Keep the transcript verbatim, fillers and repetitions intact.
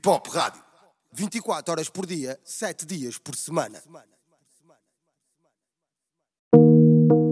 Hip Hop Rádio. vinte e quatro horas por dia, sete dias por semana.